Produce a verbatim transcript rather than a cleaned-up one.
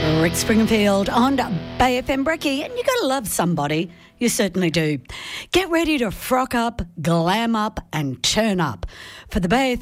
Rick Springfield on Bay F M Brekkie, and you got to love somebody. You certainly do. Get ready to frock up, glam up and turn up for the Bay